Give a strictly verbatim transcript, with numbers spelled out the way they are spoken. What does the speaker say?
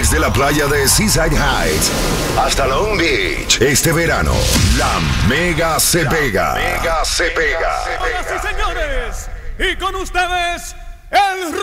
Desde la playa de Seaside Heights hasta Long Beach. Este verano, la Mega se pega. Mega se pega. Señoras y señores, y con ustedes, el